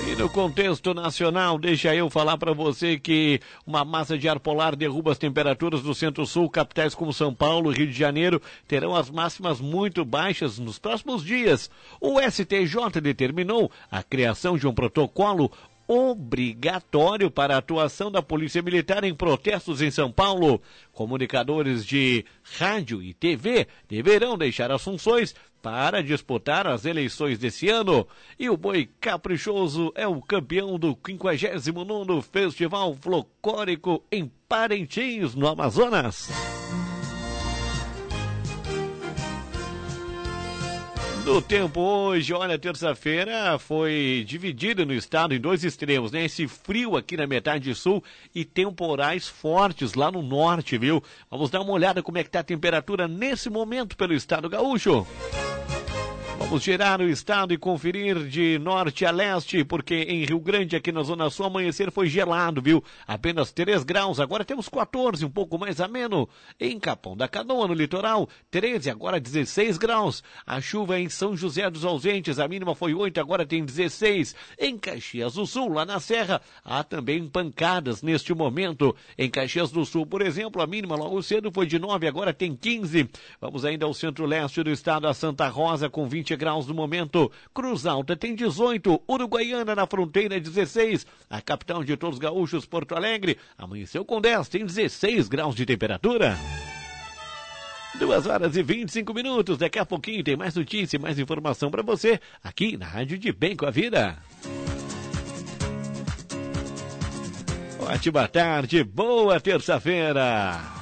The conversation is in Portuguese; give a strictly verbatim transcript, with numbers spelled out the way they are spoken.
E no contexto nacional, deixa eu falar para você que uma massa de ar polar derruba as temperaturas do Centro-Sul, capitais como São Paulo e Rio de Janeiro terão as máximas muito baixas nos próximos dias. O S T J determinou a criação de um protocolo obrigatório para a atuação da Polícia Militar em protestos em São Paulo. Comunicadores de rádio e T V deverão deixar as funções para disputar as eleições desse ano. E o Boi Caprichoso é o campeão do quinquagésimo nono Festival Folclórico em Parintins, no Amazonas. Do tempo hoje, olha, terça-feira foi dividida no estado em dois extremos, né? Esse frio aqui na metade sul e temporais fortes lá no norte, viu? Vamos dar uma olhada como é que tá a temperatura nesse momento pelo estado gaúcho. Vamos girar o estado e conferir de norte a leste, porque em Rio Grande, aqui na Zona Sul, amanhecer foi gelado, viu? Apenas três graus, agora temos quatorze, um pouco mais ameno. Em Capão da Canoa, no litoral, treze, agora dezesseis graus. A chuva em São José dos Ausentes, a mínima foi oito, agora tem dezesseis. Em Caxias do Sul, lá na Serra, há também pancadas neste momento. Em Caxias do Sul, por exemplo, a mínima logo cedo foi de nove, agora tem quinze. Vamos ainda ao centro-leste do estado, a Santa Rosa, com vinte graus no momento. Cruz Alta tem dezoito, Uruguaiana na fronteira dezesseis, a capital de todos os gaúchos, Porto Alegre, amanheceu com dez, tem dezesseis graus de temperatura. Duas horas e vinte e cinco minutos, daqui a pouquinho tem mais notícia e mais informação para você aqui na Rádio de Bem com a Vida. Ótima tarde, boa terça-feira.